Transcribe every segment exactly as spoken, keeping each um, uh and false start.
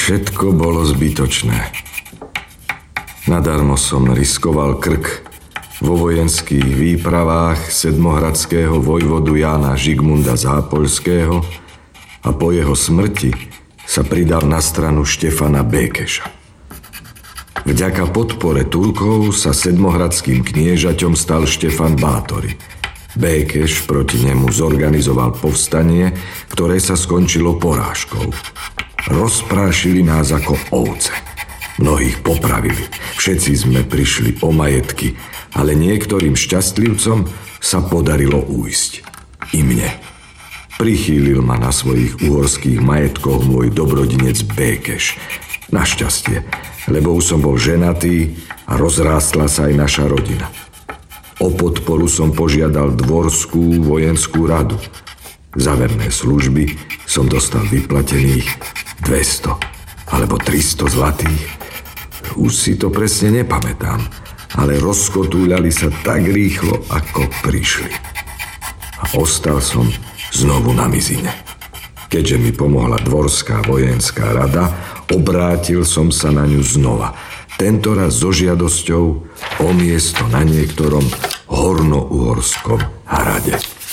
Všetko bolo zbytočné. Nadarmo som riskoval krk vo vojenských výpravách sedmohradského vojvodu Jána Žigmunda Zápoľského a po jeho smrti sa pridal na stranu Štefana Békeša. Vďaka podpore Turkov sa sedmohradským kniežaťom stal Štefan Bátory. Békeš proti nemu zorganizoval povstanie, ktoré sa skončilo porážkou. Rozprášili nás ako ovce. Mnohých popravili. Všetci sme prišli o majetky, ale niektorým šťastlivcom sa podarilo újsť. I mne. Prichýlil ma na svojich uhorských majetkoch môj dobrodinec Békeš. Našťastie, lebo už som bol ženatý a rozrástla sa aj naša rodina. O podporu som požiadal dvorskú vojenskú radu. Za verné služby som dostal vyplatených dvesto alebo tristo zlatých. Už si to presne nepamätám, ale rozkotúľali sa tak rýchlo, ako prišli. A ostal som znovu na mizine. Keďže mi pomohla dvorská vojenská rada, obrátil som sa na ňu znova. Tentoraz so žiadosťou o miesto na niektorom hornouhorskom hrade.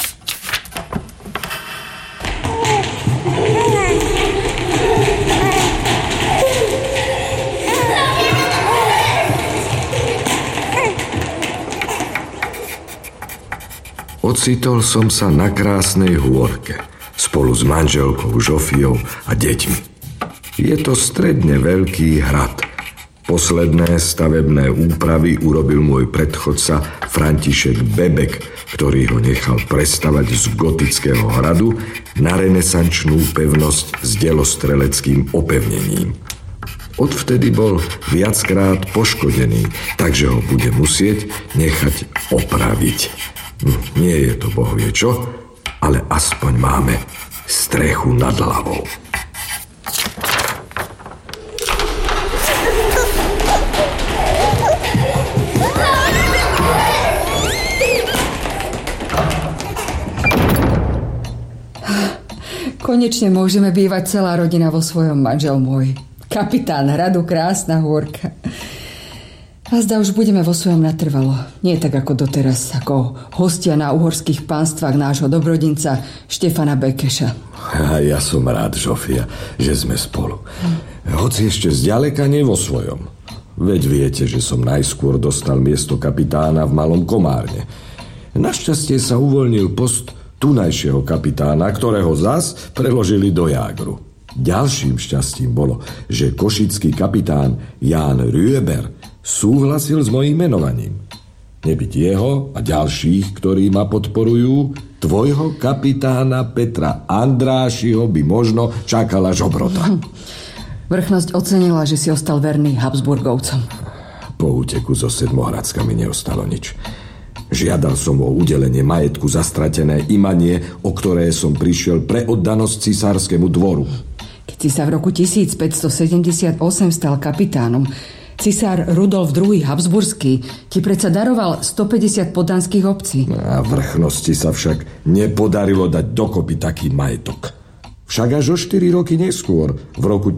Ocitol som sa na krásnej hôrke spolu s manželkou Žofiou a deťmi. Je to stredne veľký hrad. Posledné stavebné úpravy urobil môj predchodca František Bebek, ktorý ho nechal prestavať z gotického hradu na renesančnú pevnosť s delostreleckým opevnením. Odvtedy bol viackrát poškodený, takže ho bude musieť nechať opraviť. Nie je to bohvie čo, ale aspoň máme strechu nad hlavou. Konečne môžeme bývať celá rodina vo svojom, manžel môj. Kapitán hradu, krásna hôrka. A zdá už budeme vo svojom natrvalo. Nie tak ako doteraz, ako hostia na uhorských pánstvách nášho dobrodinca Štefana Békeša. A ja som rád, Žofia, že sme spolu. Hoci ešte zďaleka nie vo svojom. Veď viete, že som najskôr dostal miesto kapitána v Malom Komárne. Našťastie sa uvoľnil post tunajšieho kapitána, ktorého zas preložili do Jágru. Ďalším šťastím bolo, že košický kapitán Ján Rüeber súhlasil s mojím menovaním. Nebyť jeho a ďalších, ktorí ma podporujú, tvojho kapitána Petra Andrášiho by možno čakala žobrota. Vrchnosť ocenila, že si ostal verný Habsburgovcom. Po úteku zo Sedmohradska mi neostalo nič. Žiadal som o udelenie majetku za stratené imanie, o ktoré som prišiel pre oddanosť cisárskému dvoru. Keď si sa v roku tisícpäťstosedemdesiatosem stal kapitánom, cisár Rudolf druhý. Habsburský ti predsa daroval stopäťdesiat poddanských obcí. A vrchnosti sa však nepodarilo dať dokopy taký majetok. Však až o štyri roky neskôr, v roku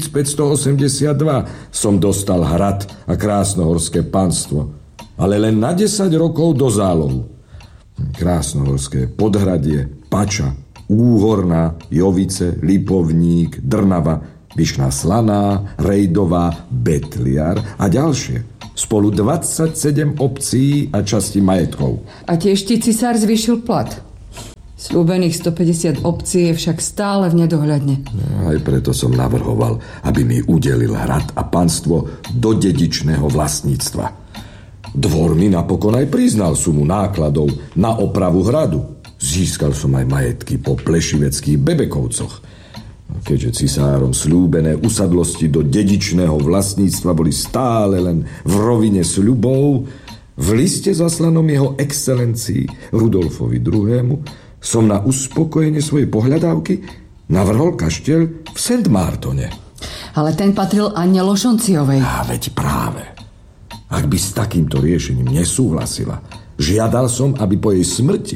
tisícpäťstoosemdesiatdva, som dostal hrad a krásnohorské panstvo, ale len na desať rokov do zálohu. Krásnohorské Podhradie, Pača, Úhorná, Jovice, Lipovník, Drnava, Vyšná Slaná, Rejdová, Betliar a ďalšie. Spolu dvadsaťsedem obcí a časti majetkov. A tiež ti cisár zvýšil plat. Sľúbených stopäťdesiat obcí je však stále v nedohľadne. Aj preto som navrhoval, aby mi udelil hrad a panstvo do dedičného vlastníctva. Dvor mi napokon aj priznal sumu nákladov na opravu hradu. Získal som aj majetky po plešiveckých Bebekovcoch. Keďže cisárom sľúbené usadlosti do dedičného vlastníctva boli stále len v rovine sľubov, v liste zaslanom jeho excelencii Rudolfovi druhému. som na uspokojenie svojej pohľadávky navrhol kaštieľ v Saint Martone. Ale ten patril Anne Lošonciovej. A veď práve. Ak by s takýmto riešením nesúhlasila, žiadal som, aby po jej smrti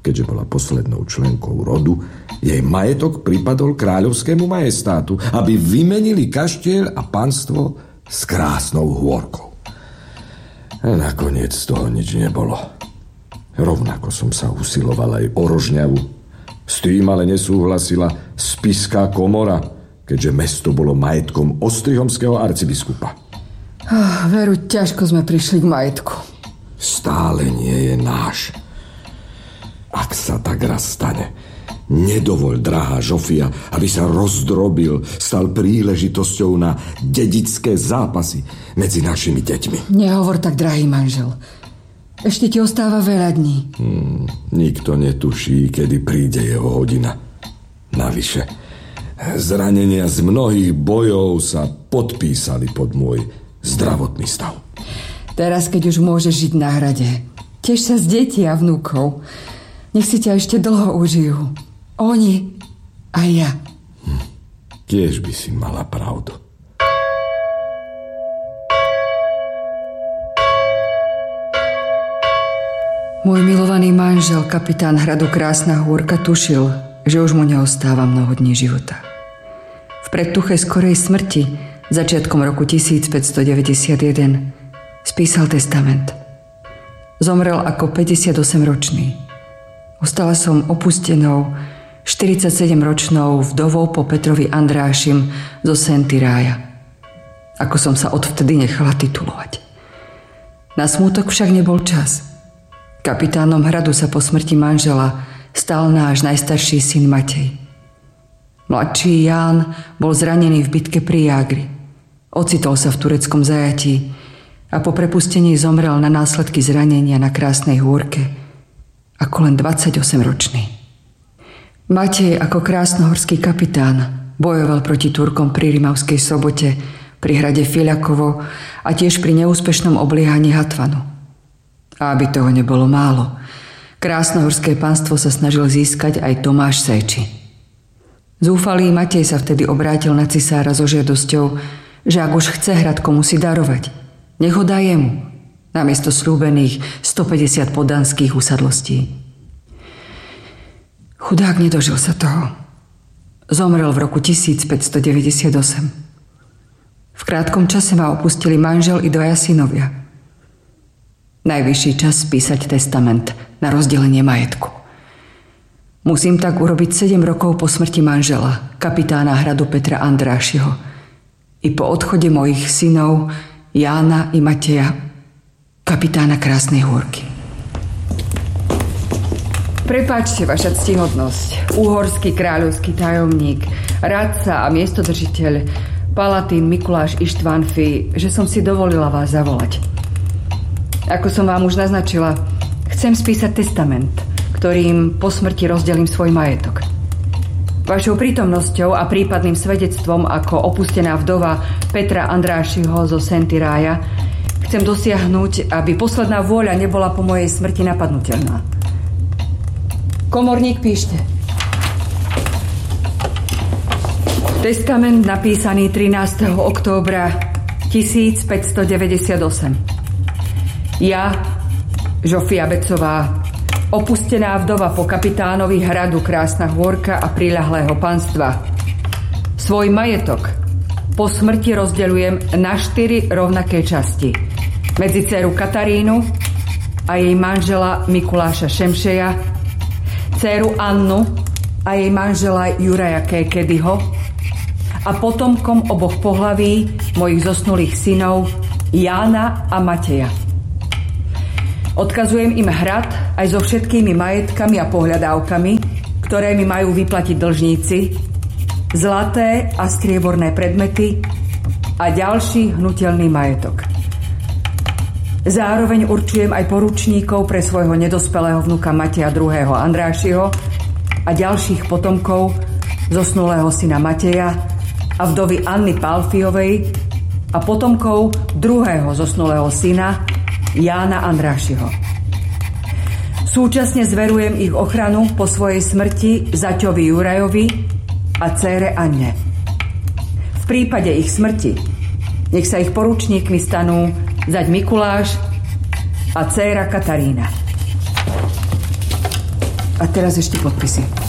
Keďže bola poslednou členkou rodu, jej majetok pripadol kráľovskému majestátu, aby vymenili kaštieľ a panstvo s krásnou hôrkou. A nakoniec z toho nič nebolo. Rovnako som sa usiloval aj o Rožňavu. S tým ale nesúhlasila spiská komora, keďže mesto bolo majetkom ostrihomského arcibiskupa. Oh, veru, ťažko sme prišli k majetku. Stále nie je náš. Ak sa tak raz stane, nedovoľ, drahá Žofia, aby sa rozdrobil, stal príležitosťou na dedičské zápasy medzi našimi deťmi. Nehovor tak, drahý manžel. Ešte ti ostáva veľa dní. Hmm, nikto netuší, kedy príde jeho hodina. Navyše, zranenia z mnohých bojov sa podpísali pod môj zdravotný stav. Teraz, keď už môžeš žiť na hrade, teš sa z detí a vnúkov. Nech si ťa ešte dlho užijú. Oni a ja. Hm. Tiež by si mala pravdu. Môj milovaný manžel, kapitán hradu Krásna Hôrka, tušil, že už mu neostáva mnoho dní života. V predtuche skorej smrti začiatkom roku tisícpäťstodeväťdesiatjeden spísal testament. Zomrel ako päťdesiatosemročný. Ostala som opustenou štyridsaťsedemročnou vdovou po Petrovi Andrášim zo Sentyrája. Ako som sa odvtedy nechala titulovať. Na smútok však nebol čas. Kapitánom hradu sa po smrti manžela stal náš najstarší syn Matej. Mladší Ján bol zranený v bitke pri Jágri. Ocitol sa v tureckom zajatí a po prepustení zomrel na následky zranenia na Krásnej Hôrke ako len dvadsaťosemročný. Matej ako krásnohorský kapitán bojoval proti Turkom pri Rimavskej Sobote, pri hrade Fiľakovo a tiež pri neúspešnom obliehaní Hatvanu. A aby toho nebolo málo, krásnohorské panstvo sa snažil získať aj Tomáš Séči. Zúfalý Matej sa vtedy obrátil na cisára so žiadosťou, že ak už chce hrad komu si darovať, nech ho dá jemu, namiesto sľúbených stopäťdesiat poddanských usadlostí. Chudák nedožil sa toho. Zomrel v roku tisícpäťstodeväťdesiatosem. V krátkom čase ma opustili manžel i dvaja synovia. Najvyšší čas spísať testament na rozdelenie majetku. Musím tak urobiť sedem rokov po smrti manžela, kapitána hradu Petra Andrášiho, i po odchode mojich synov Jána i Mateja, kapitána Krásnej Hôrky. Prepáčte, vaša ctihodnosť, uhorský kráľovský tajomník, radca a miestodržiteľ, palatín Mikuláš Ištvánfi, že som si dovolila vás zavolať. Ako som vám už naznačila, chcem spísať testament, ktorým po smrti rozdelím svoj majetok. Vašou prítomnosťou a prípadným svedectvom ako opustená vdova Petra Andrášiho zo Sentyrája chcem dosiahnuť, aby posledná vôľa nebola po mojej smrti napadnutelná. Komorník, píšte. Testament napísaný trinásteho októbra tisícpäťstodeväťdesiatosem. Ja, Žofia Becová, opustená vdova po kapitánovi hradu Krásna Hôrka a priľahlého panstva, svoj majetok po smrti rozdeľujem na štyri rovnaké časti. Medzi dceru Katarínu a jej manžela Mikuláša Šemšeja, dceru Annu a jej manžela Juraja Kékedyho a potomkom oboch pohlaví mojich zosnulých synov Jána a Mateja. Odkazujem im hrad aj so všetkými majetkami a pohľadávkami, ktoré mi majú vyplatiť dlžníci, zlaté a strieborné predmety a ďalší hnutelný majetok. Zároveň určujem aj poručníkov pre svojho nedospelého vnuka Mateja druhého. Andrášiho a ďalších potomkov zosnulého syna Mateja a vdovy Anny Pálfiovej a potomkov druhého zosnulého syna Jána Andrášiho. Súčasne zverujem ich ochranu po svojej smrti zaťovi Jurajovi a dcére Anne. V prípade ich smrti nech sa ich poručníkmi stanú zať Mikuláš a dcéra Katarína. A A teraz ešte podpisy.